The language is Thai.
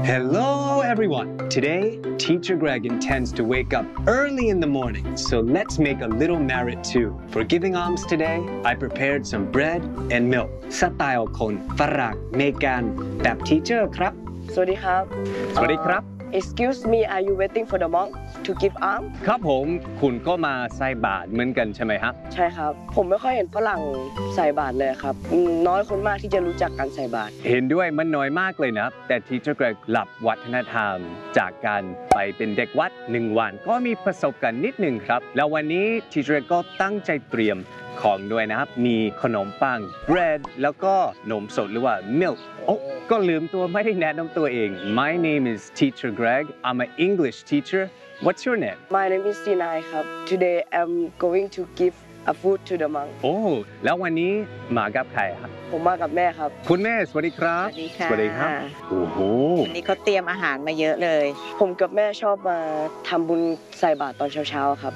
Hello everyone! Today, Teacher Greg intends to wake up early in the morning, so let's make a little merit too. For giving alms today, I prepared some bread and milk. สไตล์คนฝรั่งเมกันแบบ Teacher ครับสวัสดีครับสวัสดีครับ Excuse me, are you waiting for the monk to give alms? ครับผมคุณก็มาใส่บาตรเหมือนกันใช่ไหมครับใช่ครับ ผมไม่ค่อยเห็นฝรั่งใส่บาตรเลยครับน้อยคนมากที่จะรู้จักการใส่บาตรเห็นด้วยมันน้อยมากเลยนะแต่ Teacher Greg หลับวัฒนธรรม จากการไปเป็นเด็กวัด1 วันก็มีประสบการณ์นิดหนึ่งครับ แล้ววันนี้ Teacher Greg ก็ตั้งใจเตรียมของด้วยนะครับมีขนมปัง bread แล้วก็นมสดหรือว่า milk โอ้ก็ลืมตัวไม่ได้แนะนำตัวเอง My name is Teacher Greg I'm an English teacher What's your name My name is Sinai ครับ Today I'm going to give a food to the monk โอ้แล้ววันนี้มากับใครครับผมมากับแม่ครับคุณแม่สวัสดีครับสวัสดีค่ะสวัสดีครับโอ้โหวันนี้เขาเตรียมอาหารมาเยอะเลยผมกับแม่ชอบมาทำบุญใส่บาตรตอนเช้าๆครับ